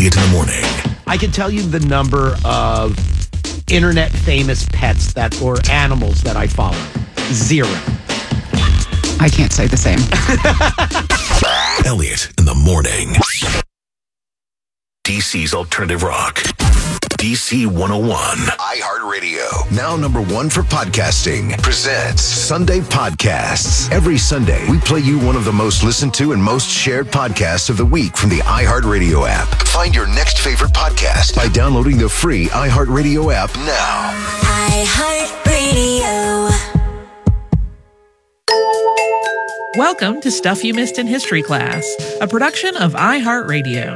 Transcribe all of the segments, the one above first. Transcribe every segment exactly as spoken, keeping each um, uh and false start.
Elliott in the morning. I can tell you the number of internet famous pets that or animals that I follow. Zero. I can't say the same. Elliott in the morning. D C's Alternative Rock. D C one oh one. iHeartRadio. Now number one for podcasting. Presents Sunday Podcasts. Every Sunday, we play you one of the most listened to and most shared podcasts of the week from the iHeartRadio app. Find your next favorite podcast by downloading the free iHeartRadio app now. iHeartRadio. Welcome to Stuff You Missed in History Class, a production of iHeartRadio.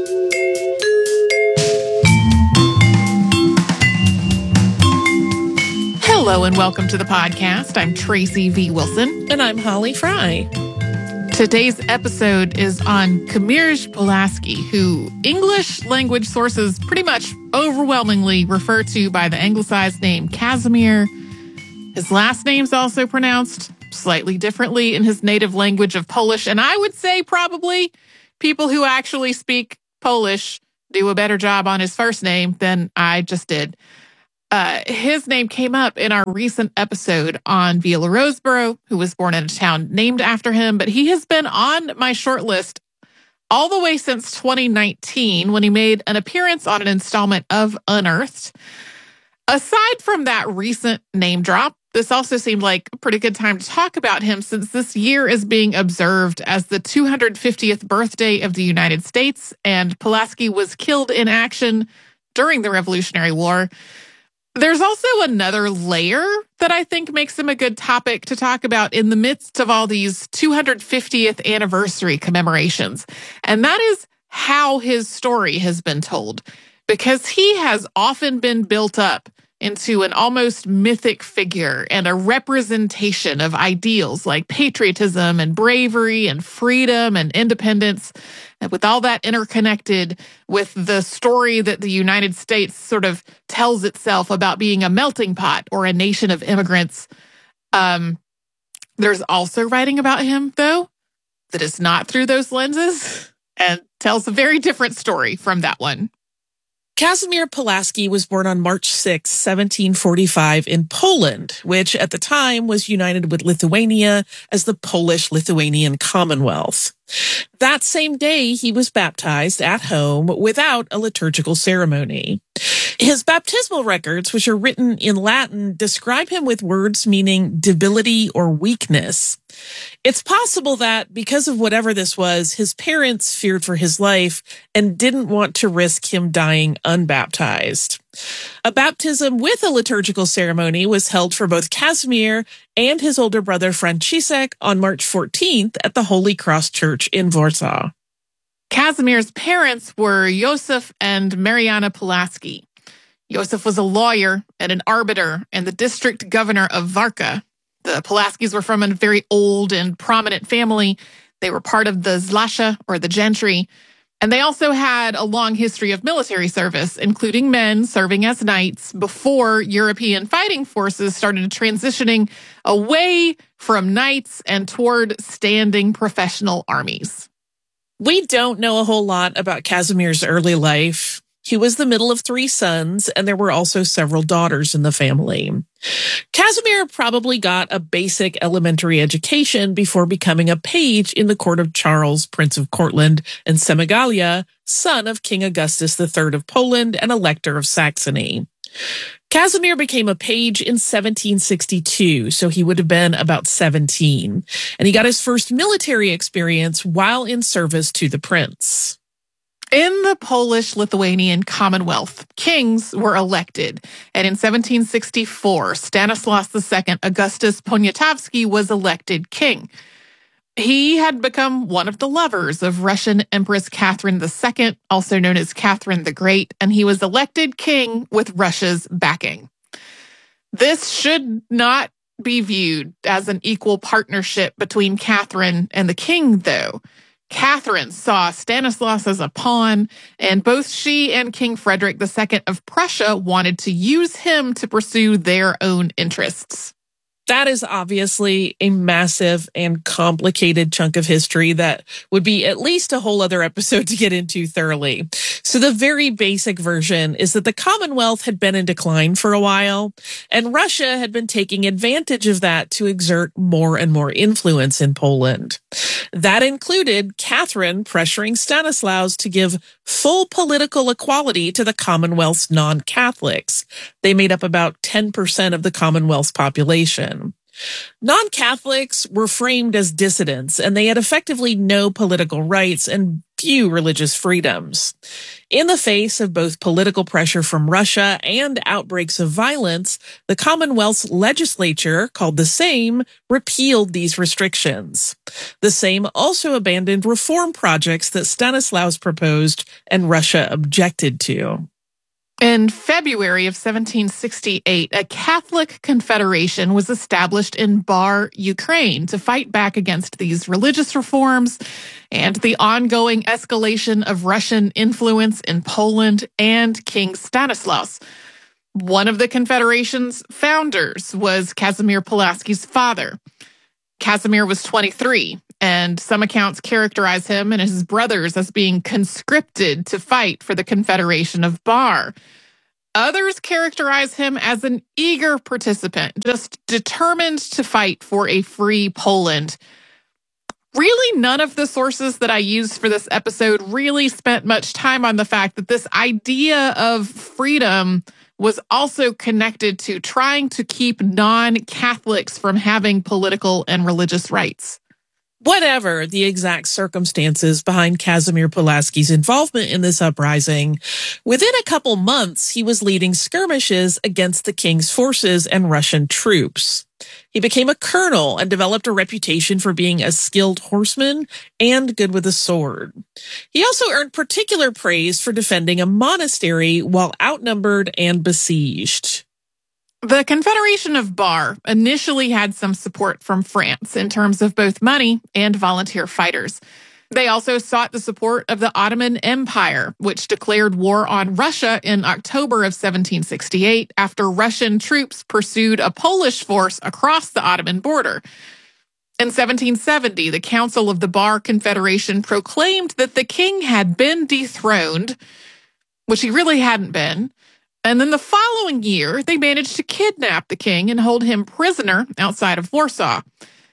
Hello and welcome to the podcast. I'm Tracy V. Wilson. And I'm Holly Fry. Today's episode is on Kamierz Pulaski, who English language sources pretty much overwhelmingly refer to by the anglicized name Casimir. His last name's also pronounced slightly differently in his native language of Polish, and I would say probably people who actually speak Polish do a better job on his first name than I just did. Uh, his name came up in our recent episode on Viola Roseborough, who was born in a town named after him, but he has been on my short list all the way since twenty nineteen when he made an appearance on an installment of Unearthed. Aside from that recent name drop, this also seemed like a pretty good time to talk about him since this year is being observed as the two hundred fiftieth birthday of the United States, and Pulaski was killed in action during the Revolutionary War. There's also another layer that I think makes him a good topic to talk about in the midst of all these two hundred fiftieth anniversary commemorations, and that is how his story has been told, because he has often been built up into an almost mythic figure and a representation of ideals like patriotism and bravery and freedom and independence. And with all that interconnected with the story that the United States sort of tells itself about being a melting pot or a nation of immigrants, um, there's also writing about him, though, that is not through those lenses and tells a very different story from that one. Casimir Pulaski was born on March sixth, seventeen forty-five in Poland, which at the time was united with Lithuania as the Polish-Lithuanian Commonwealth. That same day, he was baptized at home without a liturgical ceremony. His baptismal records, which are written in Latin, describe him with words meaning debility or weakness. It's possible that, because of whatever this was, his parents feared for his life and didn't want to risk him dying unbaptized. A baptism with a liturgical ceremony was held for both Casimir and his older brother Franciszek on March fourteenth at the Holy Cross Church in Warsaw. Casimir's parents were Josef and Mariana Pulaski. Josef was a lawyer and an arbiter and the district governor of Warka. The Pulaskis were from a very old and prominent family. They were part of the Zlasha, or the gentry, and they also had a long history of military service, including men serving as knights before European fighting forces started transitioning away from knights and toward standing professional armies. We don't know a whole lot about Casimir's early life. He was the middle of three sons, and there were also several daughters in the family. Casimir probably got a basic elementary education before becoming a page in the court of Charles, Prince of Courtland and Semigalia, son of King Augustus the Third of Poland and Elector of Saxony. Casimir became a page in seventeen sixty-two, so he would have been about seventeen, and he got his first military experience while in service to the prince. In the Polish-Lithuanian Commonwealth, kings were elected, and in seventeen sixty-four, Stanislaus the Second Augustus Poniatowski was elected king. He had become one of the lovers of Russian Empress Catherine the Second, also known as Catherine the Great, and he was elected king with Russia's backing. This should not be viewed as an equal partnership between Catherine and the king, though. Catherine saw Stanislaus as a pawn, and both she and King Frederick the Second of Prussia wanted to use him to pursue their own interests. That is obviously a massive and complicated chunk of history that would be at least a whole other episode to get into thoroughly. So the very basic version is that the Commonwealth had been in decline for a while, and Russia had been taking advantage of that to exert more and more influence in Poland. That included Catherine pressuring Stanislaus to give full political equality to the Commonwealth's non-Catholics. They made up about ten percent of the Commonwealth's population. Non-Catholics were framed as dissidents, and they had effectively no political rights and few religious freedoms. In the face of both political pressure from Russia and outbreaks of violence, the Commonwealth's legislature, called the Sejm, repealed these restrictions. The Sejm also abandoned reform projects that Stanislaus proposed and Russia objected to. In February of seventeen sixty-eight, a Catholic confederation was established in Bar, Ukraine, to fight back against these religious reforms and the ongoing escalation of Russian influence in Poland and King Stanislaus. One of the confederation's founders was Kazimierz Pulaski's father. Casimir was twenty-three, and some accounts characterize him and his brothers as being conscripted to fight for the Confederation of Bar. Others characterize him as an eager participant, just determined to fight for a free Poland. Really, none of the sources that I used for this episode really spent much time on the fact that this idea of freedom was also connected to trying to keep non-Catholics from having political and religious rights. Whatever the exact circumstances behind Kazimierz Pulaski's involvement in this uprising, within a couple months, he was leading skirmishes against the king's forces and Russian troops. He became a colonel and developed a reputation for being a skilled horseman and good with a sword. He also earned particular praise for defending a monastery while outnumbered and besieged. The Confederation of Bar initially had some support from France in terms of both money and volunteer fighters. They also sought the support of the Ottoman Empire, which declared war on Russia in October of seventeen sixty-eight after Russian troops pursued a Polish force across the Ottoman border. In seventeen seventy, the Council of the Bar Confederation proclaimed that the king had been dethroned, which he really hadn't been. And then the following year, they managed to kidnap the king and hold him prisoner outside of Warsaw.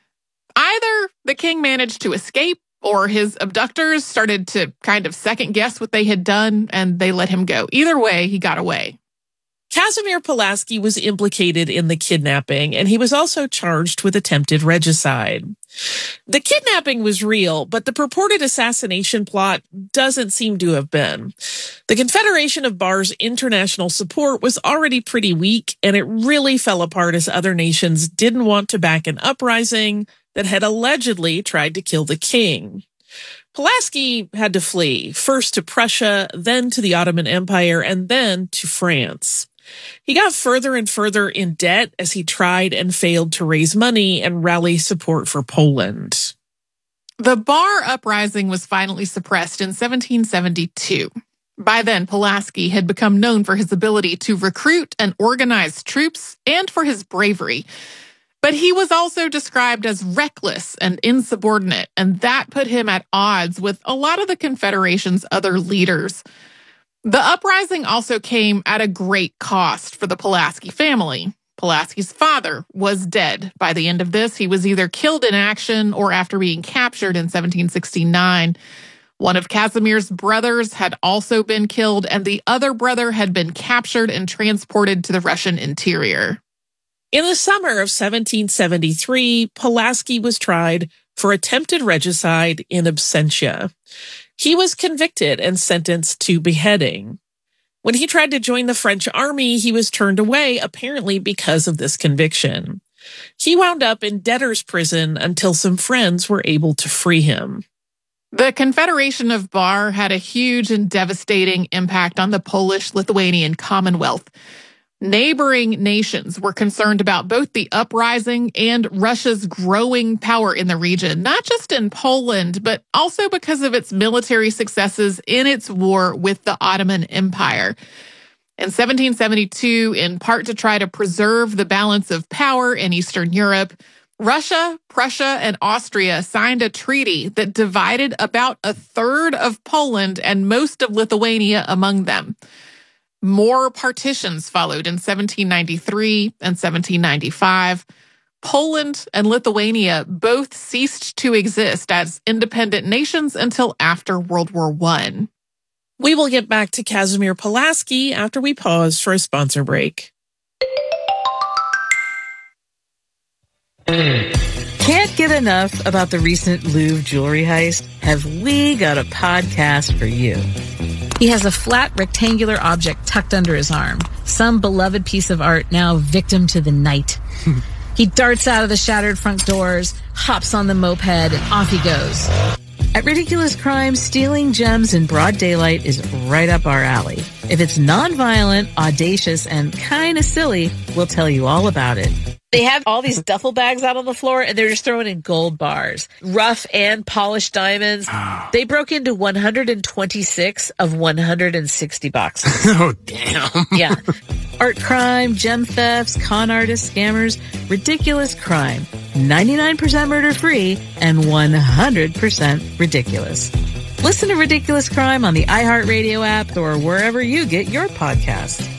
Either the king managed to escape or his abductors started to kind of second guess what they had done and they let him go. Either way, he got away. Kazimierz Pulaski was implicated in the kidnapping, and he was also charged with attempted regicide. The kidnapping was real, but the purported assassination plot doesn't seem to have been. The Confederation of Bar's international support was already pretty weak, and it really fell apart as other nations didn't want to back an uprising that had allegedly tried to kill the king. Pulaski had to flee, first to Prussia, then to the Ottoman Empire, and then to France. He got further and further in debt as he tried and failed to raise money and rally support for Poland. The Bar uprising was finally suppressed in seventeen seventy-two. By then, Pulaski had become known for his ability to recruit and organize troops and for his bravery. But he was also described as reckless and insubordinate, and that put him at odds with a lot of the Confederation's other leaders. The uprising also came at a great cost for the Pulaski family. Pulaski's father was dead. By the end of this, he was either killed in action or after being captured in seventeen sixty-nine. One of Casimir's brothers had also been killed, and the other brother had been captured and transported to the Russian interior. In the summer of seventeen seventy-three, Pulaski was tried for attempted regicide in absentia. He was convicted and sentenced to beheading. When he tried to join the French army, he was turned away, apparently because of this conviction. He wound up in debtor's prison until some friends were able to free him. The Confederation of Bar had a huge and devastating impact on the Polish-Lithuanian Commonwealth. Neighboring nations were concerned about both the uprising and Russia's growing power in the region, not just in Poland, but also because of its military successes in its war with the Ottoman Empire. In seventeen seventy-two, in part to try to preserve the balance of power in Eastern Europe, Russia, Prussia, and Austria signed a treaty that divided about a third of Poland and most of Lithuania among them. More partitions followed in seventeen ninety-three and seventeen ninety-five. Poland and Lithuania both ceased to exist as independent nations until after World War One. We will get back to Kazimir Pulaski after we pause for a sponsor break. Can't get enough about the recent Louvre jewelry heist? Have we got a podcast for you? He has a flat rectangular object tucked under his arm. Some beloved piece of art now victim to the night. He darts out of the shattered front doors, hops on the moped, and off he goes. At Ridiculous Crime, stealing gems in broad daylight is right up our alley. If it's non-violent, audacious, and kind of silly, we'll tell you all about it. They have all these duffel bags out on the floor, and they're just throwing in gold bars. Rough and polished diamonds. They broke into one hundred twenty-six of one hundred sixty boxes. Oh, damn. Yeah. Art crime, gem thefts, con artists, scammers, ridiculous crime. ninety-nine percent murder-free and one hundred percent ridiculous. Listen to Ridiculous Crime on the iHeartRadio app or wherever you get your podcasts.